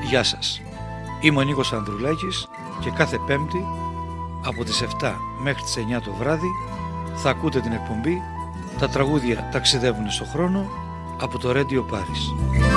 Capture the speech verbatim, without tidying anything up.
Γεια σας. Είμαι ο Νίκος Ανδρουλάκης και κάθε Πέμπτη από τις επτά μέχρι τις εννιά το βράδυ θα ακούτε την εκπομπή «Τα τραγούδια ταξιδεύουν στο χρόνο» από το Radio Paris.